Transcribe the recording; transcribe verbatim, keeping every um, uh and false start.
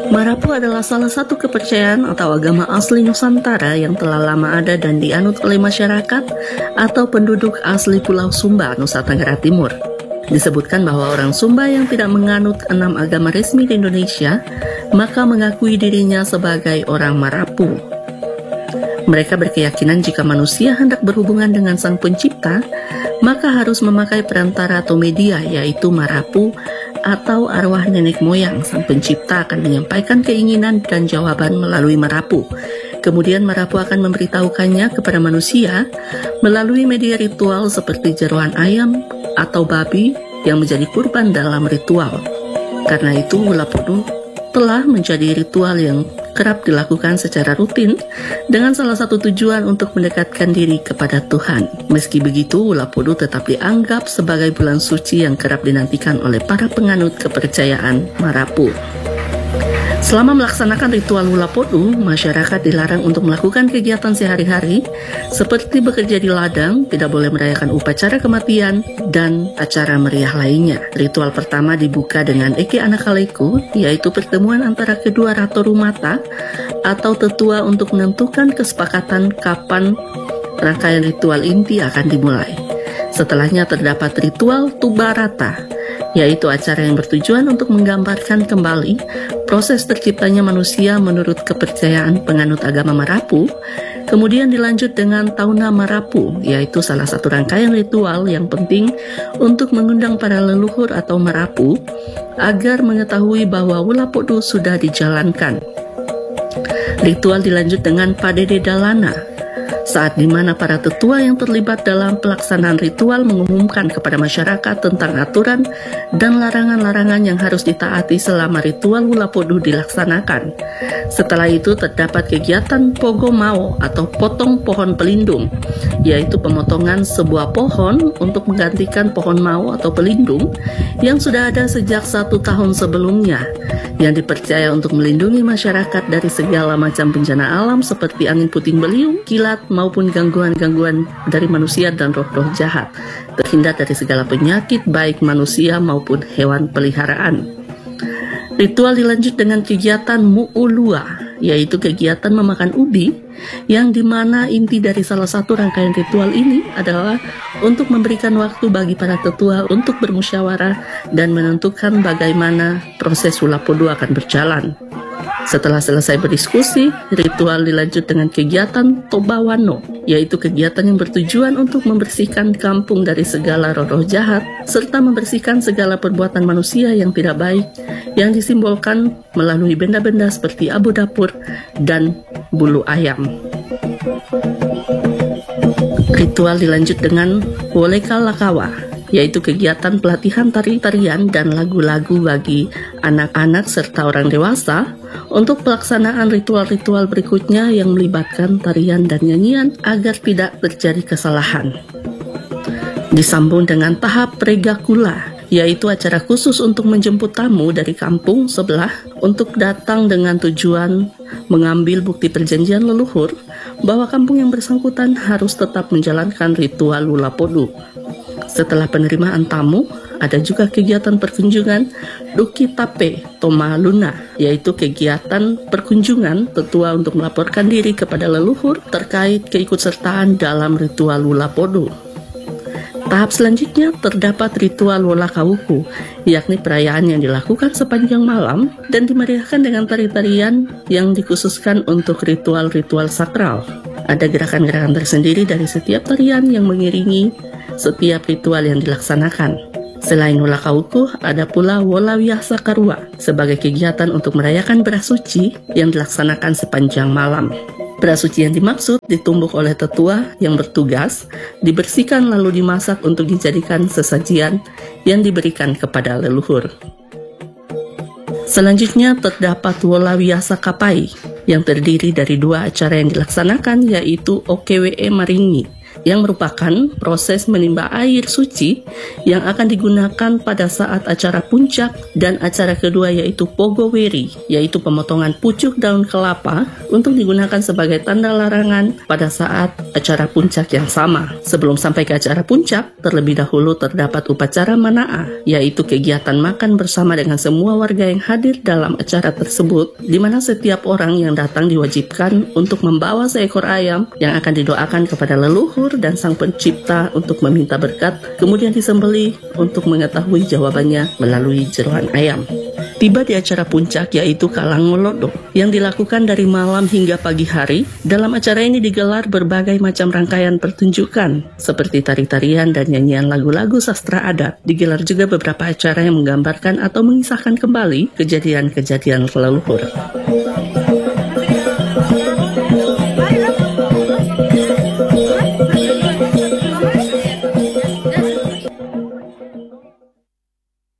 Marapu adalah salah satu kepercayaan atau agama asli Nusantara yang telah lama ada dan dianut oleh masyarakat atau penduduk asli Pulau Sumba, Nusa Tenggara Timur. Disebutkan bahwa orang Sumba yang tidak menganut enam agama resmi di Indonesia, maka mengakui dirinya sebagai orang Marapu. Mereka berkeyakinan jika manusia hendak berhubungan dengan Sang Pencipta, maka harus memakai perantara atau media, yaitu Marapu atau arwah nenek moyang. Sang Pencipta akan menyampaikan keinginan dan jawaban melalui Marapu. Kemudian Marapu akan memberitahukannya kepada manusia melalui media ritual seperti jeroan ayam atau babi yang menjadi kurban dalam ritual. Karena itu Ulapodu telah menjadi ritual yang kerap dilakukan secara rutin dengan salah satu tujuan untuk mendekatkan diri kepada Tuhan. Meski begitu, Ulapodu tetap dianggap sebagai bulan suci yang kerap dinantikan oleh para penganut kepercayaan Marapu. Selama melaksanakan ritual Ulapodu, masyarakat dilarang untuk melakukan kegiatan sehari-hari seperti bekerja di ladang, tidak boleh merayakan upacara kematian, dan acara meriah lainnya. Ritual pertama dibuka dengan Eke Anakaleku, yaitu pertemuan antara kedua Ratu Rumata atau tetua untuk menentukan kesepakatan kapan rangkaian ritual inti akan dimulai. Setelahnya terdapat ritual Tubarata, yaitu acara yang bertujuan untuk menggambarkan kembali proses terciptanya manusia menurut kepercayaan penganut agama Marapu. Kemudian dilanjut dengan Tauna Marapu, yaitu salah satu rangkaian ritual yang penting untuk mengundang para leluhur atau Marapu agar mengetahui bahwa Ulapodu sudah dijalankan. Ritual dilanjut dengan Padede Dalana, saat dimana para tetua yang terlibat dalam pelaksanaan ritual mengumumkan kepada masyarakat tentang aturan dan larangan-larangan yang harus ditaati selama ritual Ulapodu dilaksanakan. Setelah itu terdapat kegiatan Pogo Mao atau potong pohon pelindung, yaitu pemotongan sebuah pohon untuk menggantikan pohon Mao atau pelindung yang sudah ada sejak satu tahun sebelumnya, yang dipercaya untuk melindungi masyarakat dari segala macam bencana alam seperti angin puting beliung, kilat, maupun gangguan-gangguan dari manusia dan roh-roh jahat, terhindar dari segala penyakit baik manusia maupun hewan peliharaan. Ritual dilanjut dengan kegiatan Mu'ulua, yaitu kegiatan memakan ubi, yang dimana inti dari salah satu rangkaian ritual ini adalah untuk memberikan waktu bagi para tetua untuk bermusyawarah dan menentukan bagaimana proses Ulapodu akan berjalan. Setelah selesai berdiskusi, ritual dilanjut dengan kegiatan Tobawano, yaitu kegiatan yang bertujuan untuk membersihkan kampung dari segala roh-roh jahat, serta membersihkan segala perbuatan manusia yang tidak baik, yang disimbolkan melalui benda-benda seperti abu dapur dan bulu ayam. Ritual dilanjut dengan Woleka Lakawa, yaitu kegiatan pelatihan tari-tarian dan lagu-lagu bagi anak-anak serta orang dewasa untuk pelaksanaan ritual-ritual berikutnya yang melibatkan tarian dan nyanyian agar tidak terjadi kesalahan. Disambung dengan tahap Pregakula, yaitu acara khusus untuk menjemput tamu dari kampung sebelah untuk datang dengan tujuan mengambil bukti perjanjian leluhur bahwa kampung yang bersangkutan harus tetap menjalankan ritual Ulapodu. Setelah penerimaan tamu, ada juga kegiatan perkunjungan Duki Tape Toma Luna, yaitu kegiatan perkunjungan tetua untuk melaporkan diri kepada leluhur terkait keikutsertaan dalam ritual Ulapodu. Tahap selanjutnya terdapat ritual Wolakawuku, yakni perayaan yang dilakukan sepanjang malam dan dimeriahkan dengan tari-tarian yang dikhususkan untuk ritual-ritual sakral. Ada gerakan-gerakan tersendiri dari setiap tarian yang mengiringi setiap ritual yang dilaksanakan. Selain Wolakawuku, ada pula Wolawiyah Sakarua sebagai kegiatan untuk merayakan beras suci yang dilaksanakan sepanjang malam. Beras suci yang dimaksud ditumbuk oleh tetua yang bertugas, dibersihkan lalu dimasak untuk dijadikan sesajian yang diberikan kepada leluhur. Selanjutnya terdapat Wolawiyah Sakapai yang terdiri dari dua acara yang dilaksanakan, yaitu O K W E Maringi yang merupakan proses menimba air suci yang akan digunakan pada saat acara puncak, dan acara kedua yaitu Pogoweri, yaitu pemotongan pucuk daun kelapa untuk digunakan sebagai tanda larangan pada saat acara puncak yang sama. Sebelum sampai ke acara puncak, terlebih dahulu terdapat upacara Manaa, yaitu kegiatan makan bersama dengan semua warga yang hadir dalam acara tersebut, di mana setiap orang yang datang diwajibkan untuk membawa seekor ayam yang akan didoakan kepada leluhur dan sang pencipta untuk meminta berkat, kemudian disembelih untuk mengetahui jawabannya melalui jeroan ayam. Tiba di acara puncak yaitu Kalangolodo yang dilakukan dari malam hingga pagi hari. Dalam acara ini digelar berbagai macam rangkaian pertunjukan seperti tari-tarian dan nyanyian lagu-lagu sastra adat. Digelar juga beberapa acara yang menggambarkan atau mengisahkan kembali kejadian-kejadian leluhur.